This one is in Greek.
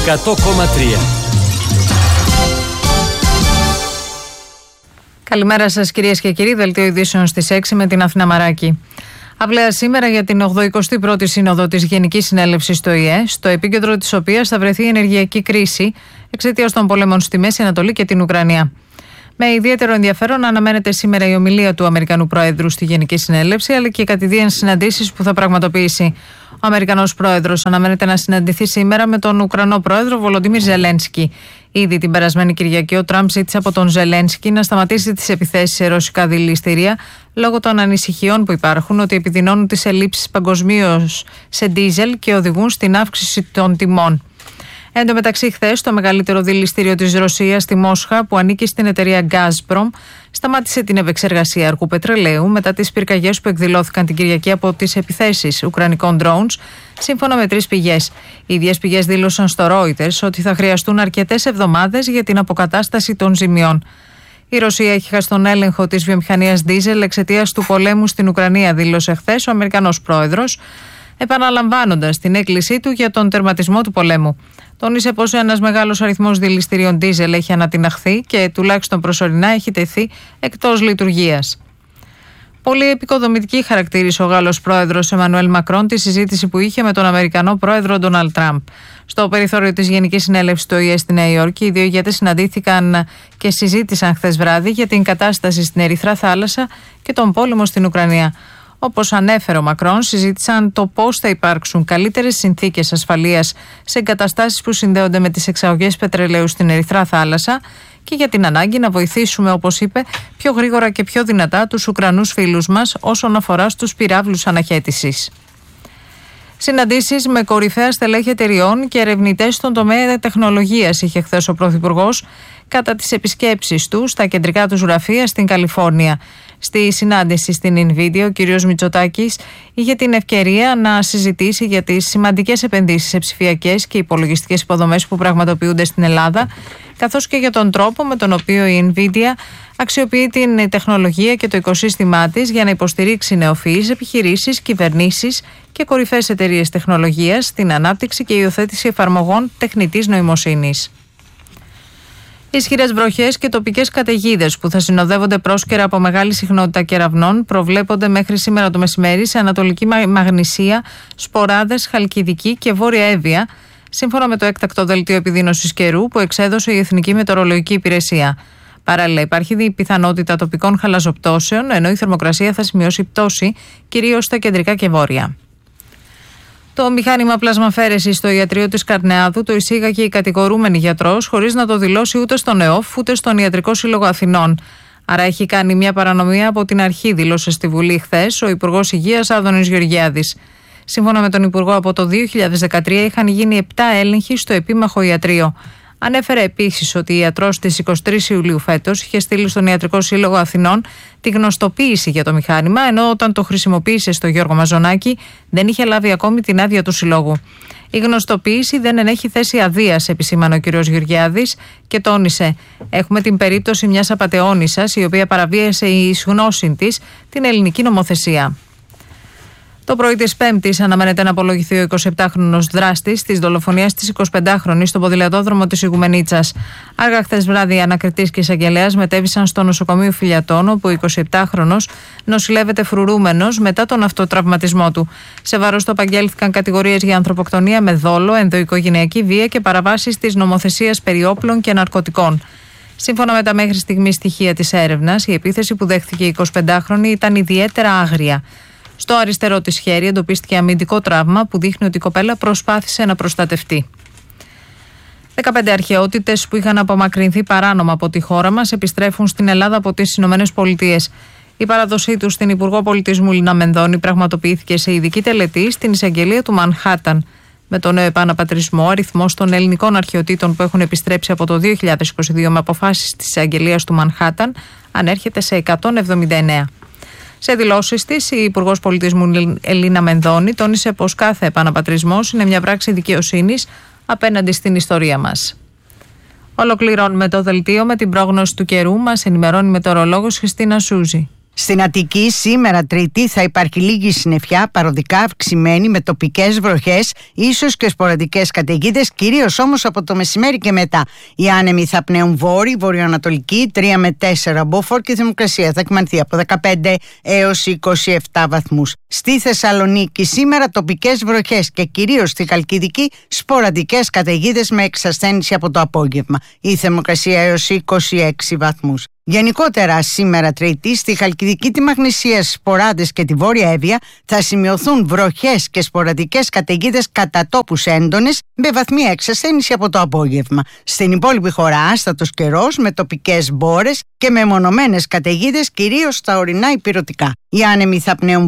100,3. Καλημέρα σας κυρίες και κύριοι, δελτίο ειδήσεων στις 6 με την Αθηνά Μαράκη. Αυλαία σήμερα για την 81η Σύνοδο της Γενικής Συνέλευσης του ΟΗΕ, στο επίκεντρο της οποίας θα βρεθεί η ενεργειακή κρίση εξαιτίας των πολέμων στη Μέση Ανατολή και την Ουκρανία. Με ιδιαίτερο ενδιαφέρον αναμένεται σήμερα η ομιλία του Αμερικανού Προέδρου στη Γενική Συνέλευση, αλλά και οι κατηδίαν συναντήσεις που θα πραγματοποιήσει. Ο Αμερικανός Πρόεδρος αναμένεται να συναντηθεί σήμερα με τον Ουκρανό Πρόεδρο Βολοντίμιρ Ζελένσκι. Ήδη την περασμένη Κυριακή, ο Τραμπ ζήτησε από τον Ζελένσκι να σταματήσει τις επιθέσεις σε ρωσικά δηληστήρια λόγω των ανησυχιών που υπάρχουν ότι επιδεινώνουν τις ελλείψεις παγκοσμίως σε ντίζελ και οδηγούν στην αύξηση των τιμών. Εν τω μεταξύ, χθες, το μεγαλύτερο δηληστήριο της Ρωσίας στη Μόσχα, που ανήκει στην εταιρεία Gazprom, σταμάτησε την επεξεργασία αρκού πετρελαίου μετά τις πυρκαγιές που εκδηλώθηκαν την Κυριακή από τις επιθέσεις ουκρανικών drones, σύμφωνα με 3 πηγές. Οι ίδιες πηγές δήλωσαν στο Reuters ότι θα χρειαστούν αρκετές εβδομάδες για την αποκατάσταση των ζημιών. Η Ρωσία έχει χάσει τον έλεγχο της βιομηχανίας ντίζελ εξαιτίας του πολέμου στην Ουκρανία, δήλωσε χθες ο Αμερικανός Πρόεδρος, επαναλαμβάνοντας την έκκλησή του για τον τερματισμό του πολέμου. Τόνισε πως ένας μεγάλος αριθμός δηληστηρίων ντίζελ έχει ανατιναχθεί και τουλάχιστον προσωρινά έχει τεθεί εκτός λειτουργίας. Πολύ επικοδομητική χαρακτήρισε ο Γάλλος Πρόεδρος Εμμανουέλ Μακρόν τη συζήτηση που είχε με τον Αμερικανό Πρόεδρο Ντόναλντ Τραμπ. Στο περιθώριο της Γενικής Συνέλευσης του ΟΗΕ στη Νέα Υόρκη, οι δύο ηγέτες συναντήθηκαν και συζήτησαν χθες βράδυ για την κατάσταση στην Ερυθρά Θάλασσα και τον πόλεμο στην Ουκρανία. Όπως ανέφερε ο Μακρόν, συζήτησαν το πώς θα υπάρξουν καλύτερες συνθήκες ασφαλείας σε εγκαταστάσεις που συνδέονται με τις εξαγωγές πετρελαίου στην Ερυθρά Θάλασσα και για την ανάγκη να βοηθήσουμε, όπως είπε, πιο γρήγορα και πιο δυνατά τους Ουκρανούς φίλους μας όσον αφορά στους πυράβλους αναχέτησης. Συναντήσεις με κορυφαία στελέχη εταιριών και ερευνητές στον τομέα τεχνολογίας είχε χθες ο Πρωθυπουργός κατά τις επισκέψεις του στα κεντρικά του γραφεία στην Καλιφόρνια. Στη συνάντηση στην Nvidia, ο κ. Μητσοτάκης είχε την ευκαιρία να συζητήσει για τις σημαντικές επενδύσεις σε ψηφιακές και υπολογιστικές υποδομές που πραγματοποιούνται στην Ελλάδα, καθώς και για τον τρόπο με τον οποίο η Nvidia αξιοποιεί την τεχνολογία και το οικοσύστημά της για να υποστηρίξει νεοφυείς επιχειρήσεις, κυβερνήσεις και κορυφαίες εταιρείες τεχνολογίας στην ανάπτυξη και υιοθέτηση εφαρμογών τεχνητής νοημοσύνης. Ισχυρές βροχές και τοπικές καταιγίδες που θα συνοδεύονται πρόσκαιρα από μεγάλη συχνότητα κεραυνών προβλέπονται μέχρι σήμερα το μεσημέρι σε Ανατολική Μαγνησία, Σποράδες, Χαλκιδική και Βόρεια Εύβοια, σύμφωνα με το έκτακτο δελτίο επιδείνωσης καιρού που εξέδωσε η Εθνική Μετεωρολογική Υπηρεσία. Παράλληλα, υπάρχει η πιθανότητα τοπικών χαλαζοπτώσεων, ενώ η θερμοκρασία θα σημειώσει πτώση κυρίως στα κεντρικά και βόρεια. Το μηχάνημα πλασμαφέρεσης στο ιατρείο της Καρνεάδου το εισήγαγε η κατηγορούμενη γιατρός χωρίς να το δηλώσει ούτε στον ΕΟΦ ούτε στον Ιατρικό Σύλλογο Αθηνών. Άρα έχει κάνει μια παρανομία από την αρχή, δήλωσε στη Βουλή χθες ο Υπουργός Υγείας Άδωνης Γεωργιάδης. Σύμφωνα με τον Υπουργό, από το 2013 είχαν γίνει 7 έλεγχοι στο επίμαχο ιατρείο. Ανέφερε επίσης ότι η ιατρός της 23 Ιουλίου φέτος είχε στείλει στον Ιατρικό Σύλλογο Αθηνών τη γνωστοποίηση για το μηχάνημα, ενώ όταν το χρησιμοποίησε στο Γιώργο Μαζονάκη δεν είχε λάβει ακόμη την άδεια του Συλλόγου. Η γνωστοποίηση δεν ενέχει θέση αδείας, επισήμανε ο κ. Γεωργιάδης και τόνισε: έχουμε την περίπτωση μιας απατεώνισσας η οποία παραβίασε εις γνώση της την ελληνική νομοθεσία. Το πρωί της Πέμπτης αναμένεται να απολογηθεί ο 27χρονος δράστης της δολοφονίας της 25χρονης στο ποδηλατόδρομο της Ιγουμενίτσας. Άργα χθες βράδυ, οι ανακριτής και εισαγγελέας μετέβησαν στο νοσοκομείο Φιλιατών, όπου ο 27χρονος νοσηλεύεται φρουρούμενος μετά τον αυτοτραυματισμό του. Σε βάρος του απαγγέλθηκαν κατηγορίες για ανθρωποκτονία με δόλο, ενδοοικογενειακή βία και παραβάσεις της νομοθεσίας περί όπλων και ναρκωτικών. Σύμφωνα με τα μέχρι στιγμή στοιχεία της έρευνας, η επίθεση που δέχθηκε η 25χρονη ήταν ιδιαίτερα άγρια. Στο αριστερό της χέρι εντοπίστηκε αμυντικό τραύμα που δείχνει ότι η κοπέλα προσπάθησε να προστατευτεί. 15 αρχαιότητες που είχαν απομακρυνθεί παράνομα από τη χώρα μας επιστρέφουν στην Ελλάδα από τις ΗΠΑ. Η παράδοσή τους στην Υπουργό Πολιτισμού Λίνα Μενδώνη πραγματοποιήθηκε σε ειδική τελετή στην εισαγγελία του Μανχάταν. Με τον νέο επαναπατρισμό, ο αριθμός των ελληνικών αρχαιοτήτων που έχουν επιστρέψει από το 2022 με αποφάσεις της εισαγγελίας του Μανχάταν ανέρχεται σε 179. Σε δηλώσεις της, η Υπουργός Πολιτισμού Λίνα Μενδώνη τόνισε πως κάθε επαναπατρισμός είναι μια πράξη δικαιοσύνης απέναντι στην ιστορία μας. Ολοκληρώνουμε το δελτίο με την πρόγνωση του καιρού. Μας ενημερώνει η μετεωρολόγος Χριστίνα Σούζη. Στην Αττική σήμερα Τρίτη θα υπάρχει λίγη συννεφιά, παροδικά αυξημένη με τοπικές βροχές, ίσως και σποραδικές καταιγίδες, κυρίως όμως από το μεσημέρι και μετά. Οι άνεμοι θα πνέουν βόρειοι, βορειοανατολικοί, 3 με 4 μποφόρ και η θερμοκρασία θα κυμανθεί από 15 έως 27 βαθμούς. Στη Θεσσαλονίκη σήμερα τοπικές βροχές και κυρίως στη Χαλκιδική σποραδικές καταιγίδες με εξασθένηση από το απόγευμα. Η θερμοκρασία έως 26 βαθμούς. Γενικότερα σήμερα Τρίτη στη Χαλκιδική, τη Μαγνησία, Σποράδες και τη Βόρεια Εύβοια θα σημειωθούν βροχές και σποραδικές καταιγίδες κατά τόπους έντονες με βαθμία εξασθένηση από το απόγευμα. Στην υπόλοιπη χώρα άστατος καιρός με τοπικές μπόρες και με μονομένες καταιγίδες κυρίως στα ορεινά ηπειρωτικά. Οι άνεμοι θα πνέουν